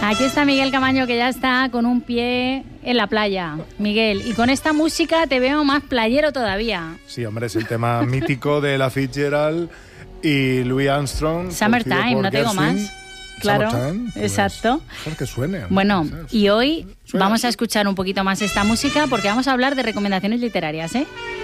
Aquí está Miguel Camaño, que ya está con un pie en la playa. Miguel, y con esta música te veo más playero todavía. Sí, hombre, es el tema mítico de Ella Fitzgerald y Louis Armstrong. Summertime, no te digo más. Claro, pues, exacto. Que suene. Bueno, ¿sabes? y hoy vamos a escuchar un poquito más esta música porque vamos a hablar de recomendaciones literarias, ¿eh?